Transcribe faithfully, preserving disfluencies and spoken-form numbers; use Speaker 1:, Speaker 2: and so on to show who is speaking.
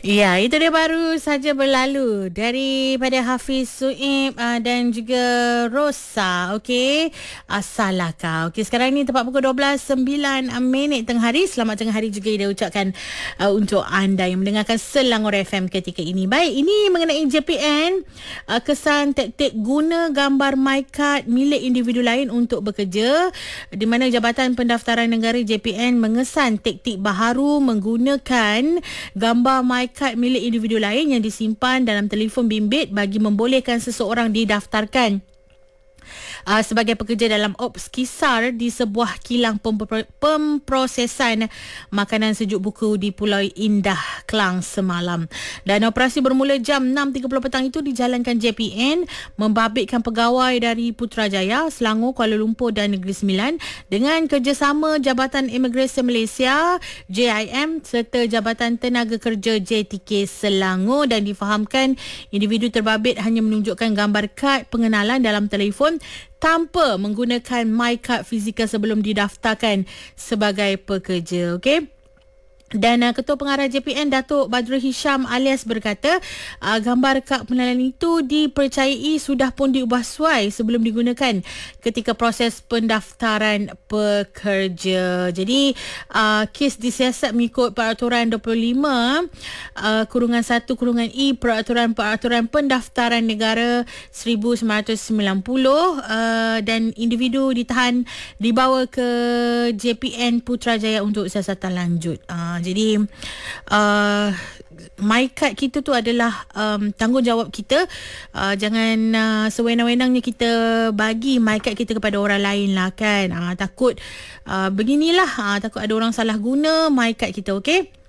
Speaker 1: Ya, itu dia baru saja berlalu daripada Hafiz Suib uh, dan juga Rosa. Okey, uh, Salaka. Okey, sekarang ni tepat pukul dua belas sembilan minit tengah hari. Selamat tengah hari juga dia ucapkan uh, untuk anda yang mendengarkan Selangor F M ketika ini. Baik, ini mengenai J P N, uh, kesan taktik guna gambar MyKad milik individu lain untuk bekerja, di mana Jabatan Pendaftaran Negara J P N mengesan taktik baharu menggunakan gambar MyKad kad milik individu lain yang disimpan dalam telefon bimbit bagi membolehkan seseorang didaftarkan Uh, sebagai pekerja dalam Ops Kisar di sebuah kilang pempro- pemprosesan makanan sejuk buku di Pulau Indah, Klang semalam. Dan operasi bermula jam enam tiga puluh petang itu dijalankan J P N membabitkan pegawai dari Putrajaya, Selangor, Kuala Lumpur dan Negeri Sembilan dengan kerjasama Jabatan Imigresen Malaysia J I M serta Jabatan Tenaga Kerja J T K Selangor, dan difahamkan individu terbabit hanya menunjukkan gambar kad pengenalan dalam telefon tanpa menggunakan MyKad fizikal sebelum didaftarkan sebagai pekerja. Okey. Dan uh, Ketua Pengarah J P N Datuk Badrul Hisham alias berkata uh, gambar kad pengenalan itu dipercayai sudah pun diubah suai sebelum digunakan ketika proses pendaftaran pekerja. Jadi uh, kes disiasat mengikut Peraturan dua puluh lima uh, kurungan satu kurungan I Peraturan-Peraturan Pendaftaran Negara seribu sembilan ratus sembilan puluh, uh, dan individu ditahan dibawa ke J P N Putrajaya untuk siasatan lanjut. Uh, Jadi uh, MyKad kita tu adalah um, tanggungjawab kita. uh, Jangan uh, sewenang-wenangnya kita bagi MyKad kita kepada orang lain lah kan. uh, Takut uh, beginilah uh, takut ada orang salah guna MyKad kita. Okay.